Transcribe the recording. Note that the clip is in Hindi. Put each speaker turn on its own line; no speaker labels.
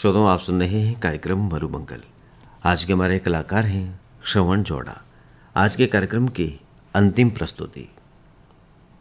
श्रोताओं, आप सुन रहे हैं कार्यक्रम मरुमंगल। आज के हमारे कलाकार हैं श्रवण जोड़ा। आज के कार्यक्रम की अंतिम प्रस्तुति।